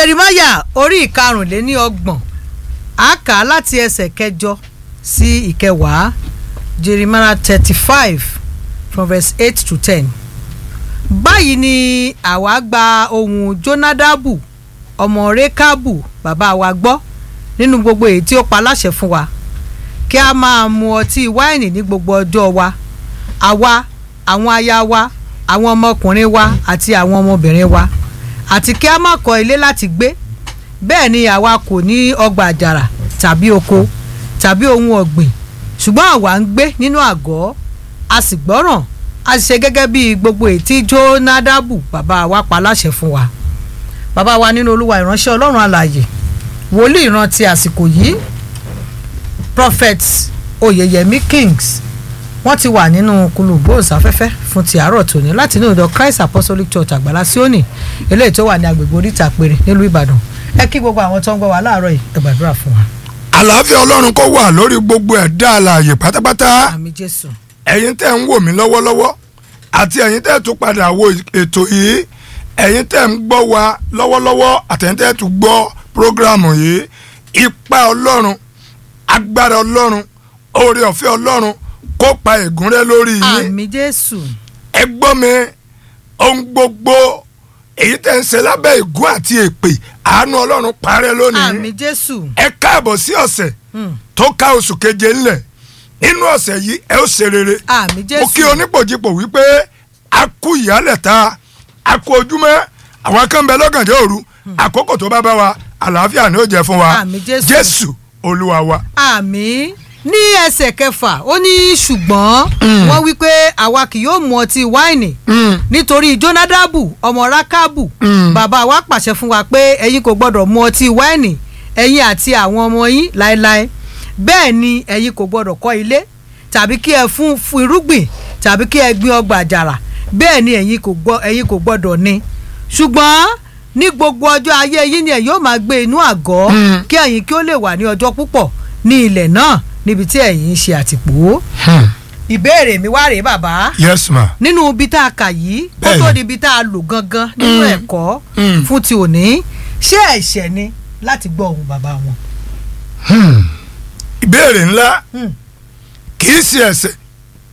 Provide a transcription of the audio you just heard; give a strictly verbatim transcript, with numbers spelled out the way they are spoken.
Jeremáyà orí ìkarùnléní ọgbọ̀n a kà á láti ẹsẹ̀ kẹjọ sí ìkẹwàá. Jeremiah thirty five from verse eight to ten. Báyìí ni àwa gba ohùn Jónádàbù ọmọ Rékábù bàbá wa gbọ́ nínú gbogbo èyí tí ó pa láṣẹ fún wa kí a máa mu ọtí wáìnì ní gbogbo ọjọ́ wa, àwa, àwọn aya wa, àwọn ọmọkùnrin wa àti àwọn ọmọbìnrin wa, àti kí a má kọ́ ilé láti gbé. Bẹ́ẹ̀ ni àwa kò ní ọgbà àjàrà tàbí oko tàbí ohun ọ̀gbìn, ṣùgbọ́n àwa ń gbé nínú àgọ́, a sì gbọ́ràn, a sì ṣe gẹ́gẹ́ bí gbogbo èyí tí Jónádàbù bàbá wa pa láṣẹ fún wa. Bàbá wa nínú Olúwa, ìránṣẹ́ Ọlọ́run alààyè, wòlíì ìrántí àsìkò yìí, Prophet Oyèyẹmí Kings, wọ́n ti wà nínú kùlù gbóhùnsáfẹ́fẹ́ fún ti àárọ̀ tòní láti inú ìjọ Christ Apostolic Church Àgbàlá Síónì eléyìí tó wà ní agbègbè Oríta Péré nílùú Ìbàdàn. Ẹ kí gbogbo àwọn tó ń gbọ́ wa láàárọ̀ yìí, ẹ gbàdúrà fún wa. Àlàáfíà Ọlọ́run kó wà lórí gbogbo ẹ̀dá alààyè pátápátá. Àmín Jésù. Ẹ̀yin tẹ́ ń wò mí lọ́wọ́lọ́wọ́ àti ẹ̀yin tẹ́ tún padà wo ètò yìí, ẹ̀yin tẹ́ ń gbọ́ wa lọ́wọ́lọ́wọ́ àtẹ̀yin tẹ́ tún gbọ́ prógrámù yìí, ipá Ọlọ́run, agbára Ọlọ́run, oore ọ̀fẹ́ Ọlọ́run kó pa ègún rẹ́ lórí yín. Àmín Jésù. Ẹ gbọ́ mi, ohun gbogbo èyí tẹ́ ń ṣe lábẹ́ ègún àti èpè, àánú Ọlọ́run parẹ́ lónìí. Àmín Jésù. Ẹ káàbọ̀ sí ọ̀sẹ̀ tó ká oṣù keje ńlẹ̀. Nínú ọ̀sẹ̀ yìí ẹ ó ṣe rere. Àmín Jésù. Mo kí onípòjìpò wípé a kú ìyálẹ̀ta, a kú ojúmọ́, àwọn kan bẹ lọ́gànjọ́ òru, àkókò tó bá bá wa àlàáfíà ni ó jẹ́ fún wa. Àmín Jésù. Jésù Olúwa wa. Àmín. Ní ẹsẹ̀ kẹfà ó ní ṣùgbọ́n wọ́n wí pé àwa kì yóò mu ọtí wáìnì nítorí Jónádàbù ọmọ Rákábù bàbá wa pàṣẹ fún wa pé ẹ̀yin kò gbọ́dọ̀ mu ọtí wáìnì, ẹ̀yin àti àwọn ọmọ yín láéláé. Bẹ́ẹ̀ ni ẹ̀yin kò gbọ́dọ̀ kọ́ ilé tàbí kí ẹ fún fún irúgbìn tàbí kí ẹ gbin ọgbà àjàrà. Bẹ́ẹ̀ ni ẹ̀yin kò gbọ́ ẹ̀yin kò gbọ́dọ̀ ní. Ṣùgbọ́n ní gbogbo ọjọ́ ayé yín ni ẹ yóò máa gbé inú àgọ́ kí ẹ̀yin kí ó lè wà ní ọjọ́ púpọ̀ ní ilẹ̀ náà níbi tí ẹ̀yin ń ṣe àtìpó. Ìbéèrè mi wá rèé bàbá. Yes ma. Nínú ibi tá a kà yìí kó tó di ibi tá a lò gangan nínú ẹ̀kọ́ fún ti òní, ṣé ẹ̀ṣẹ̀ ni láti gbọ́ ohùn bàbá wọn? Ìbéèrè ńlá, kì í ṣe ẹ̀ṣẹ̀